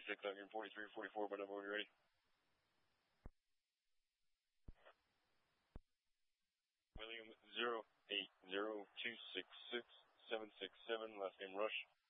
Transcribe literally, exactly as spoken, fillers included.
forty-six, I'm getting forty-three, forty-four, by number when you're ready. William zero eight zero two six six seven six seven, last name Rush.